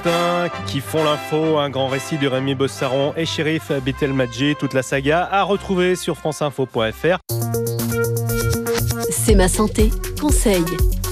Qui font l'info, un grand récit de Rémi Bossaron et Chérif Betelmadji, toute la saga à retrouver sur franceinfo.fr. C'est ma santé, conseil.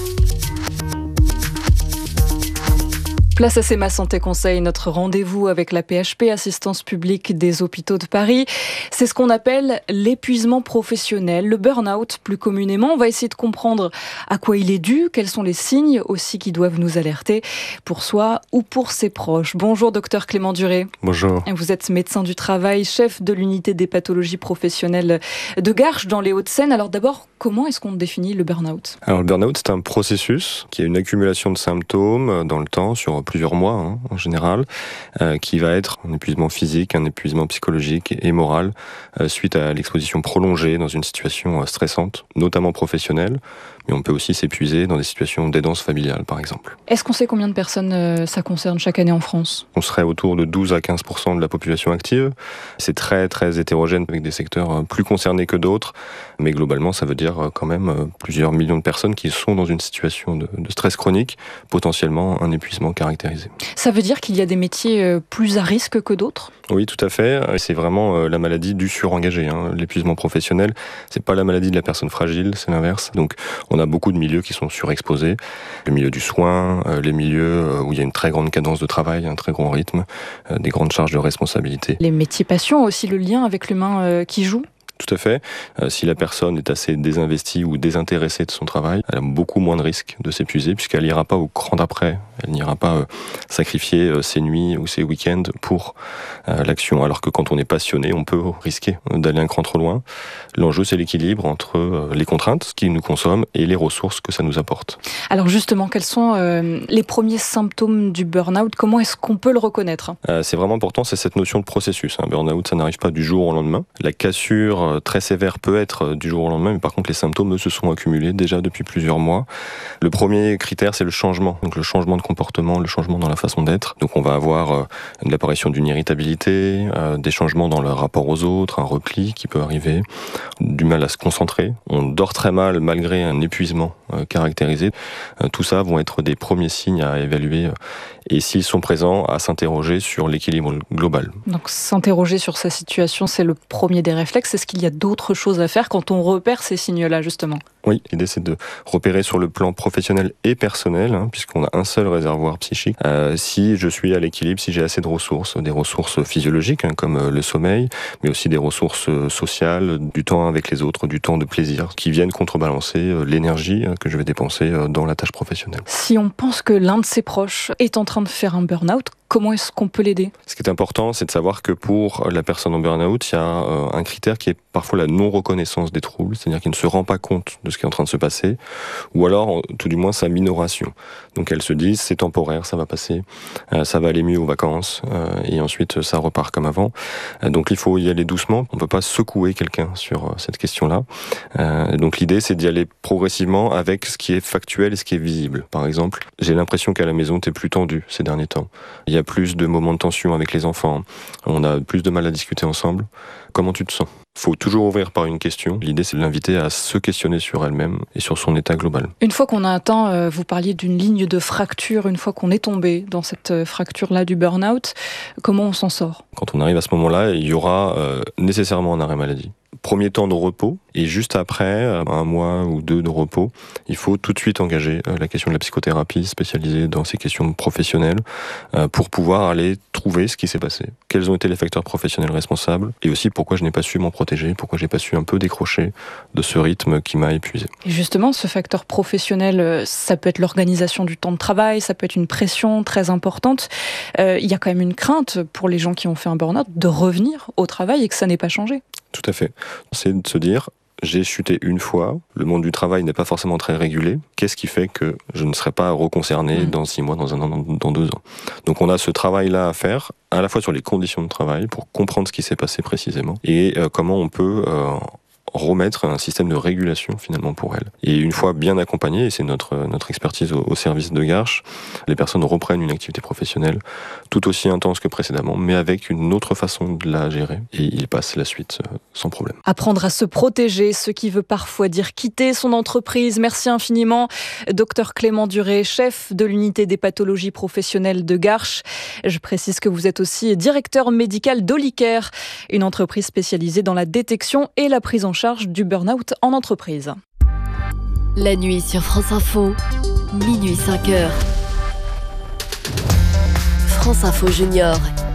Place à C'est ma santé conseil, notre rendez-vous avec la PHP, Assistance publique des hôpitaux de Paris. C'est ce qu'on appelle l'épuisement professionnel, le burn-out plus communément. On va essayer de comprendre à quoi il est dû, quels sont les signes aussi qui doivent nous alerter pour soi ou pour ses proches. Bonjour docteur Clément Duré. Bonjour. Vous êtes médecin du travail, chef de l'unité des pathologies professionnelles de Garches dans les Hauts-de-Seine. Alors d'abord, comment est-ce qu'on définit le burn-out ? Alors le burn-out, c'est un processus qui a une accumulation de symptômes dans le temps, sur plusieurs mois en général, qui va être un épuisement physique, un épuisement psychologique et moral suite à l'exposition prolongée dans une situation stressante, notamment professionnelle, mais on peut aussi s'épuiser dans des situations d'aidance familiale par exemple. Est-ce qu'on sait combien de personnes ça concerne chaque année en France ? On serait autour de 12 à 15% de la population active. C'est très très hétérogène avec des secteurs plus concernés que d'autres, mais globalement ça veut dire quand même plusieurs millions de personnes qui sont dans une situation de stress chronique, potentiellement un épuisement caractérisé. Ça veut dire qu'il y a des métiers plus à risque que d'autres ? Oui, tout à fait. C'est vraiment la maladie du surengagé. L'épuisement professionnel, c'est pas la maladie de la personne fragile, c'est l'inverse. Donc, on a beaucoup de milieux qui sont surexposés. Le milieu du soin, les milieux où il y a une très grande cadence de travail, un très grand rythme, des grandes charges de responsabilité. Les métiers passion ont aussi le lien avec l'humain qui joue ? Tout à fait. Si la personne est assez désinvestie ou désintéressée de son travail, elle a beaucoup moins de risques de s'épuiser puisqu'elle n'ira pas au cran d'après. Elle n'ira pas sacrifier ses nuits ou ses week-ends pour l'action. Alors que quand on est passionné, on peut risquer d'aller un cran trop loin. L'enjeu, c'est l'équilibre entre les contraintes qui nous consomment et les ressources que ça nous apporte. Alors justement, quels sont les premiers symptômes du burn-out ? Comment est-ce qu'on peut le reconnaître ? C'est vraiment important, c'est cette notion de processus. Un burn-out, ça n'arrive pas du jour au lendemain. La cassure très sévère peut être du jour au lendemain, mais par contre les symptômes se sont accumulés déjà depuis plusieurs mois. Le premier critère, c'est le changement. Donc le changement de comportement, le changement dans la façon d'être. Donc on va avoir l'apparition d'une irritabilité, des changements dans le rapport aux autres, un repli qui peut arriver, du mal à se concentrer. On dort très mal malgré un épuisement caractérisé. Tout ça vont être des premiers signes à évaluer et s'ils sont présents, à s'interroger sur l'équilibre global. Donc s'interroger sur sa situation, c'est le premier des réflexes. Est-ce qu'il y a d'autres choses à faire quand on repère ces signes-là, justement ? Oui, l'idée c'est de repérer sur le plan professionnel et personnel, puisqu'on a un seul réservoir psychique, si je suis à l'équilibre, si j'ai assez de ressources, des ressources physiologiques comme le sommeil, mais aussi des ressources sociales, du temps avec les autres, du temps de plaisir, qui viennent contrebalancer l'énergie que je vais dépenser dans la tâche professionnelle. Si on pense que l'un de ses proches est en train de faire un burn-out, comment est-ce qu'on peut l'aider ? Ce qui est important, c'est de savoir que pour la personne en burn-out, il y a un critère qui est parfois la non-reconnaissance des troubles, c'est-à-dire qu'il ne se rend pas compte de ce qui est en train de se passer, ou alors, tout du moins, sa minoration. Donc elle se dit, c'est temporaire, ça va passer, ça va aller mieux aux vacances, et ensuite ça repart comme avant. Donc il faut y aller doucement, on ne peut pas secouer quelqu'un sur cette question-là. Donc l'idée, c'est d'y aller progressivement avec ce qui est factuel et ce qui est visible. Par exemple, j'ai l'impression qu'à la maison, tu es plus tendu ces derniers temps. Il y a plus de moments de tension avec les enfants, on a plus de mal à discuter ensemble. Comment tu te sens ? Il faut toujours ouvrir par une question. L'idée, c'est de l'inviter à se questionner sur elle-même et sur son état global. Une fois qu'on a atteint, vous parliez d'une ligne de fracture, une fois qu'on est tombé dans cette fracture-là du burn-out, comment on s'en sort ? Quand on arrive à ce moment-là, il y aura nécessairement un arrêt maladie. Premier temps de repos, et juste après, 1 mois ou 2 de repos, il faut tout de suite engager la question de la psychothérapie spécialisée dans ces questions professionnelles pour pouvoir aller trouver ce qui s'est passé. Quels ont été les facteurs professionnels responsables, et aussi pourquoi je n'ai pas su m'en protéger, pourquoi j'ai pas su un peu décrocher de ce rythme qui m'a épuisé. Et justement, ce facteur professionnel, ça peut être l'organisation du temps de travail, ça peut être une pression très importante. Il y a quand même une crainte pour les gens qui ont fait un burn-out de revenir au travail et que ça n'ait pas changé. Tout à fait. C'est de se dire, j'ai chuté une fois, le monde du travail n'est pas forcément très régulé, qu'est-ce qui fait que je ne serai pas reconcerné dans 6 mois, dans 1 an, dans 2 ans ? Donc on a ce travail-là à faire, à la fois sur les conditions de travail, pour comprendre ce qui s'est passé précisément, et comment on peut remettre un système de régulation finalement pour elles. Et une fois bien accompagnées, et c'est notre expertise au service de Garches, les personnes reprennent une activité professionnelle tout aussi intense que précédemment, mais avec une autre façon de la gérer, et ils passent la suite sans problème. Apprendre à se protéger, ce qui veut parfois dire quitter son entreprise. Merci infiniment, Dr Clément Duré, chef de l'unité des pathologies professionnelles de Garches. Je précise que vous êtes aussi directeur médical d'Olicare, une entreprise spécialisée dans la détection et la prise en charge du burn-out en entreprise. La nuit sur France Info, minuit 5h. France Info Junior.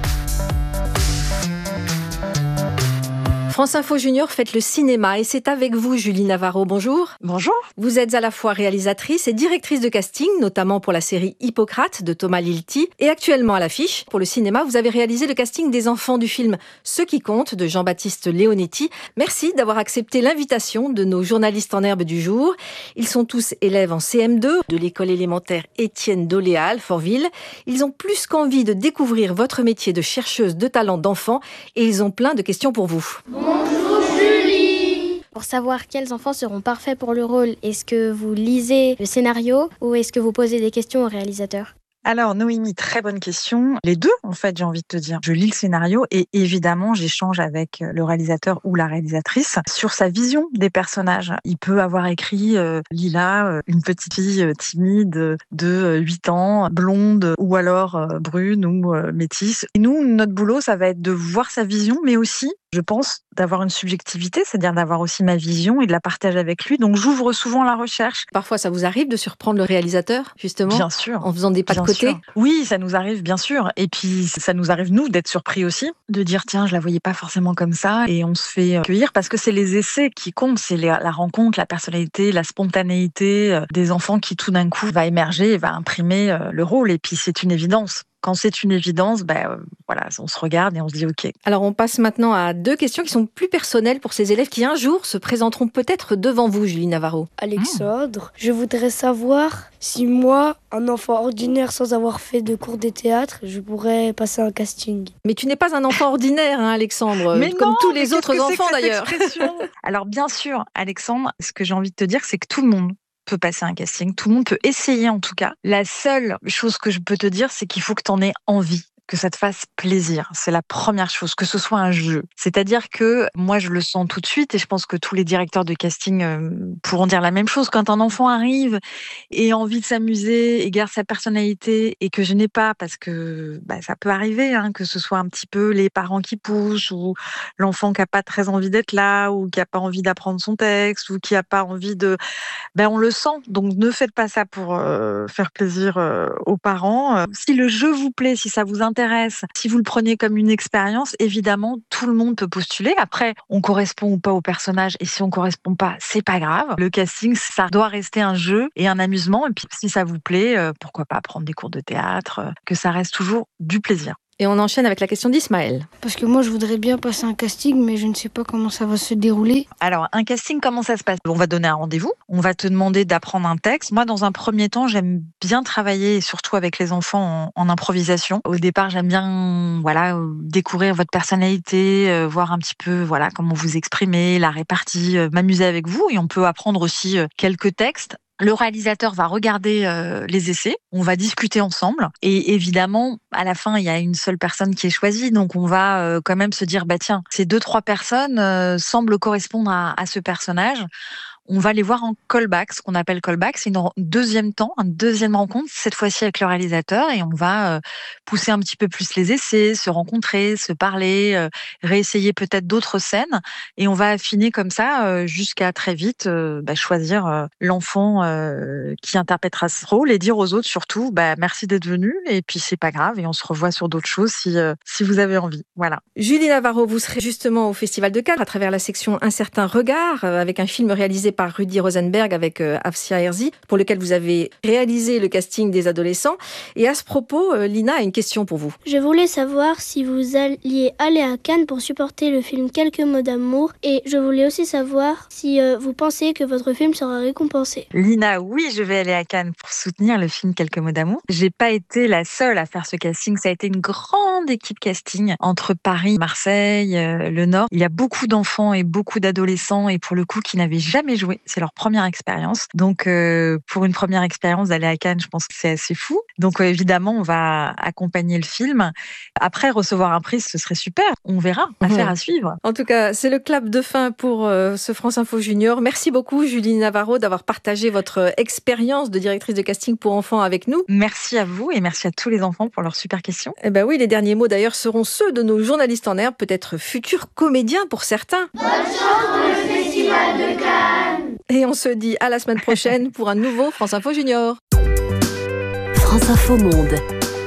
France Info Junior fête le cinéma et c'est avec vous, Julie Navarro. Bonjour. Bonjour. Vous êtes à la fois réalisatrice et directrice de casting, notamment pour la série Hippocrate de Thomas Lilti. Et actuellement à l'affiche, pour le cinéma, vous avez réalisé le casting des enfants du film Ce qui compte de Jean-Baptiste Leonetti. Merci d'avoir accepté l'invitation de nos journalistes en herbe du jour. Ils sont tous élèves en CM2 de l'école élémentaire Étienne Doléa à Alfortville. Ils ont plus qu'envie de découvrir votre métier de chercheuse de talent d'enfants et ils ont plein de questions pour vous. Bonjour Julie. Pour savoir quels enfants seront parfaits pour le rôle, est-ce que vous lisez le scénario ou est-ce que vous posez des questions au réalisateur ? Alors Noémie, très bonne question. Les deux, en fait, j'ai envie de te dire. Je lis le scénario et évidemment, j'échange avec le réalisateur ou la réalisatrice sur sa vision des personnages. Il peut avoir écrit Lila, une petite fille timide de 8 ans, blonde ou alors brune ou métisse. Et nous, notre boulot, ça va être de voir sa vision, mais aussi, je pense, d'avoir une subjectivité, c'est-à-dire d'avoir aussi ma vision et de la partager avec lui. Donc j'ouvre souvent la recherche. Parfois, ça vous arrive de surprendre le réalisateur, justement, bien sûr, en faisant des pas de côté ? Oui, ça nous arrive, bien sûr. Et puis, ça nous arrive, nous, d'être surpris aussi, de dire, tiens, je la voyais pas forcément comme ça. Et on se fait accueillir parce que c'est les essais qui comptent. C'est la rencontre, la personnalité, la spontanéité des enfants qui, tout d'un coup, va émerger et va imprimer le rôle. Et puis, c'est une évidence. Quand c'est une évidence, voilà, on se regarde et on se dit OK. Alors, on passe maintenant à deux questions qui sont plus personnelles pour ces élèves qui, un jour, se présenteront peut-être devant vous, Julie Navarro. Alexandre, je voudrais savoir si moi, un enfant ordinaire sans avoir fait de cours de théâtre, je pourrais passer un casting. Mais tu n'es pas un enfant ordinaire, hein, Alexandre, mais comme non, tous les autres enfants d'ailleurs. Alors, bien sûr, Alexandre, ce que j'ai envie de te dire, c'est que tout le monde peut passer un casting, tout le monde peut essayer en tout cas. La seule chose que je peux te dire, c'est qu'il faut que tu en aies envie, que ça te fasse plaisir. C'est la première chose, que ce soit un jeu. C'est-à-dire que moi, je le sens tout de suite et je pense que tous les directeurs de casting pourront dire la même chose. Quand un enfant arrive et a envie de s'amuser et garde sa personnalité et que je n'ai pas, parce que ça peut arriver, hein, que ce soit un petit peu les parents qui poussent ou l'enfant qui n'a pas très envie d'être là ou qui n'a pas envie d'apprendre son texte ou qui n'a pas envie de... on le sent. Donc, ne faites pas ça pour faire plaisir aux parents. Si le jeu vous plaît, si ça vous intéresse, si vous le prenez comme une expérience, évidemment, tout le monde peut postuler. Après, on correspond ou pas au personnage. Et si on correspond pas, c'est pas grave. Le casting, ça doit rester un jeu et un amusement. Et puis, si ça vous plaît, pourquoi pas prendre des cours de théâtre, que ça reste toujours du plaisir. Et on enchaîne avec la question d'Ismaël. Parce que moi, je voudrais bien passer un casting, mais je ne sais pas comment ça va se dérouler. Alors, un casting, comment ça se passe ? On va donner un rendez-vous, on va te demander d'apprendre un texte. Moi, dans un premier temps, j'aime bien travailler, surtout avec les enfants, en improvisation. Au départ, j'aime bien découvrir votre personnalité, voir un petit peu comment vous exprimez, la répartie, m'amuser avec vous. Et on peut apprendre aussi quelques textes. Le réalisateur va regarder les essais, on va discuter ensemble et évidemment, à la fin, il y a une seule personne qui est choisie. Donc, on va quand même se dire, tiens, ces 2-3 personnes semblent correspondre à ce personnage. On va les voir en callback, ce qu'on appelle callback, c'est une deuxième rencontre, cette fois-ci avec le réalisateur, et on va pousser un petit peu plus les essais, se rencontrer, se parler, réessayer peut-être d'autres scènes, et on va affiner comme ça jusqu'à très vite choisir l'enfant qui interprétera ce rôle et dire aux autres surtout merci d'être venu, et puis c'est pas grave, et on se revoit sur d'autres choses si vous avez envie. Voilà. Julie Navarro, vous serez justement au Festival de Cannes à travers la section Un certain regard, avec un film réalisé par Rudy Rosenberg avec Afsia Herzi, pour lequel vous avez réalisé le casting des adolescents. Et à ce propos, Lina a une question pour vous. Je voulais savoir si vous alliez aller à Cannes pour supporter le film Quelques mots d'amour, et je voulais aussi savoir si vous pensez que votre film sera récompensé. Lina, oui, je vais aller à Cannes pour soutenir le film Quelques mots d'amour. J'ai pas été la seule à faire ce casting, ça a été une grande équipe casting entre Paris, Marseille, le Nord. Il y a beaucoup d'enfants et beaucoup d'adolescents et pour le coup qui n'avaient jamais joué, c'est leur première expérience. Donc pour une première expérience d'aller à Cannes, je pense que c'est assez fou. Donc évidemment, on va accompagner le film. Après, recevoir un prix, ce serait super. On verra, affaire à suivre. En tout cas, c'est le clap de fin pour ce France Info Junior. Merci beaucoup Julie Navarro d'avoir partagé votre expérience de directrice de casting pour enfants avec nous. Merci à vous et merci à tous les enfants pour leurs super questions. Eh ben oui, les derniers mots d'ailleurs seront ceux de nos journalistes en herbe, peut-être futurs comédiens pour certains. Bonne chance pour le Festival de Cannes. Et on se dit à la semaine prochaine pour un nouveau France Info Junior. France Info Monde.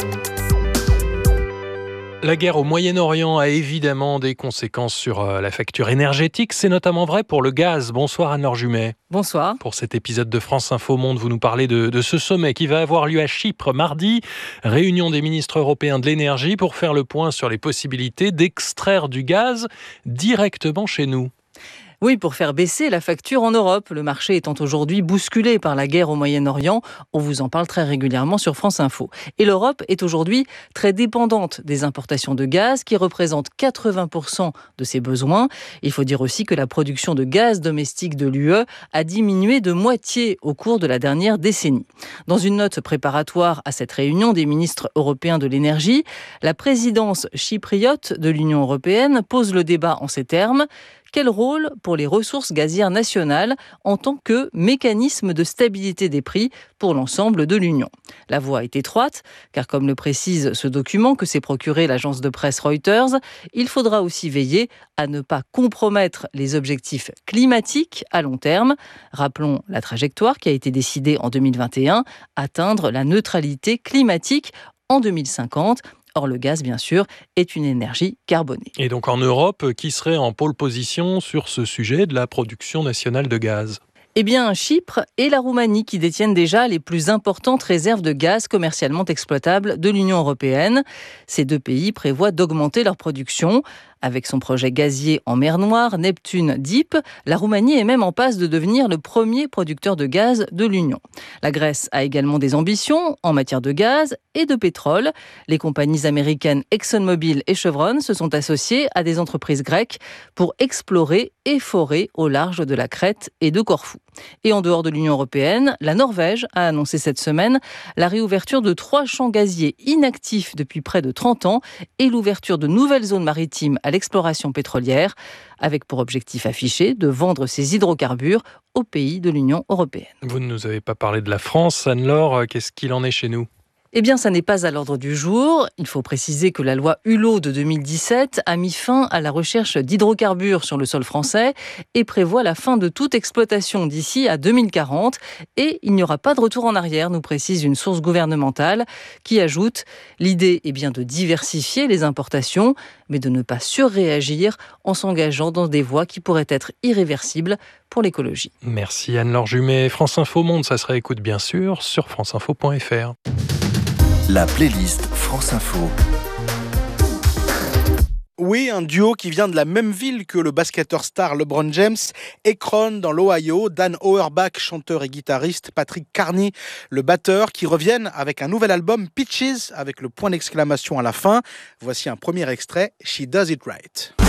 La guerre au Moyen-Orient a évidemment des conséquences sur la facture énergétique. C'est notamment vrai pour le gaz. Bonsoir Anne-Laure Jumet. Bonsoir. Pour cet épisode de France Info Monde, vous nous parlez de ce sommet qui va avoir lieu à Chypre mardi. Réunion des ministres européens de l'énergie pour faire le point sur les possibilités d'extraire du gaz directement chez nous. Oui, pour faire baisser la facture en Europe. Le marché étant aujourd'hui bousculé par la guerre au Moyen-Orient, on vous en parle très régulièrement sur France Info. Et l'Europe est aujourd'hui très dépendante des importations de gaz qui représentent 80% de ses besoins. Il faut dire aussi que la production de gaz domestique de l'UE a diminué de moitié au cours de la dernière décennie. Dans une note préparatoire à cette réunion des ministres européens de l'énergie, la présidence chypriote de l'Union européenne pose le débat en ces termes. Quel rôle pour les ressources gazières nationales en tant que mécanisme de stabilité des prix pour l'ensemble de l'Union ? La voie est étroite, car comme le précise ce document que s'est procuré l'agence de presse Reuters, il faudra aussi veiller à ne pas compromettre les objectifs climatiques à long terme. Rappelons la trajectoire qui a été décidée en 2021, atteindre la neutralité climatique en 2050. Or, le gaz, bien sûr, est une énergie carbonée. Et donc en Europe, qui serait en pole position sur ce sujet de la production nationale de gaz ? Eh bien, Chypre et la Roumanie qui détiennent déjà les plus importantes réserves de gaz commercialement exploitables de l'Union européenne. Ces deux pays prévoient d'augmenter leur production. Avec son projet gazier en mer Noire, Neptune Deep, la Roumanie est même en passe de devenir le premier producteur de gaz de l'Union. La Grèce a également des ambitions en matière de gaz et de pétrole. Les compagnies américaines ExxonMobil et Chevron se sont associées à des entreprises grecques pour explorer et forer au large de la Crète et de Corfou. Et en dehors de l'Union européenne, la Norvège a annoncé cette semaine la réouverture de 3 champs gaziers inactifs depuis près de 30 ans et l'ouverture de nouvelles zones maritimes à l'exploration pétrolière, avec pour objectif affiché de vendre ces hydrocarbures aux pays de l'Union européenne. Vous ne nous avez pas parlé de la France, Anne-Laure. Qu'est-ce qu'il en est chez nous ? Eh bien, ça n'est pas à l'ordre du jour. Il faut préciser que la loi Hulot de 2017 a mis fin à la recherche d'hydrocarbures sur le sol français et prévoit la fin de toute exploitation d'ici à 2040. Et il n'y aura pas de retour en arrière, nous précise une source gouvernementale qui ajoute « L'idée est bien de diversifier les importations, mais de ne pas surréagir en s'engageant dans des voies qui pourraient être irréversibles pour l'écologie. » Merci Anne-Laure Jumet. France Info Monde, ça se réécoute bien sûr sur franceinfo.fr. La playlist France Info. Oui, un duo qui vient de la même ville que le basketteur star LeBron James, Akron dans l'Ohio, Dan Auerbach, chanteur et guitariste, Patrick Carney, le batteur, qui reviennent avec un nouvel album Peaches avec le point d'exclamation à la fin. Voici un premier extrait, She Does It Right.